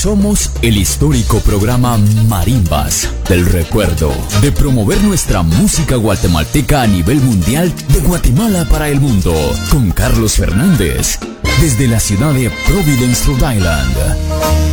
Somos el histórico programa Marimbas del Recuerdo, de promover nuestra música guatemalteca a nivel mundial, de Guatemala para el mundo, con Carlos Fernández, desde la ciudad de Providence, Rhode Island.